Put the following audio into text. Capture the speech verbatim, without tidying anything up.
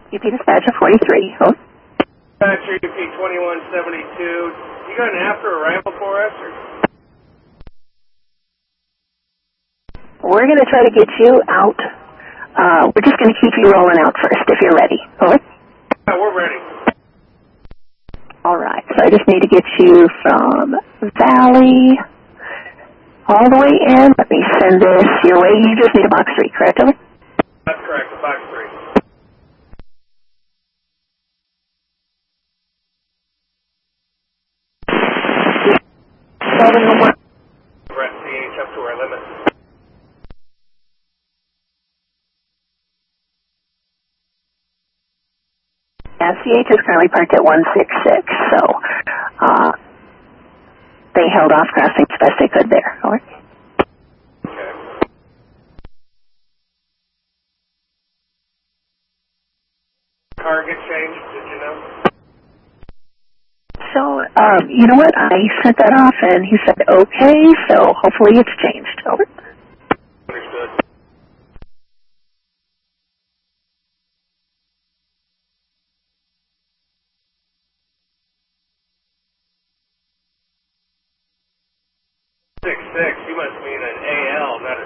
U P dispatcher forty-three. Over. Dispatcher U P twenty-one seventy-two. You got an after arrival for us? Or? We're going to try to get you out. Uh, we're just going to keep you rolling out first if you're ready. Over. Yeah, we're ready. All right. So I just need to get you from Valley all the way in. Let me send this your way. You just need a box three, correct? Over. That's correct, a box three. Seven one. We're at C H up to our limit. Yeah, C H is currently parked at one six six, so uh, they held off crossing as best they could there. Over. Okay. Car get changed, did you know? So, um, you know what? I sent that off, and he said okay, so hopefully it's changed. Over. Understood. Six six, you must mean an A L, not a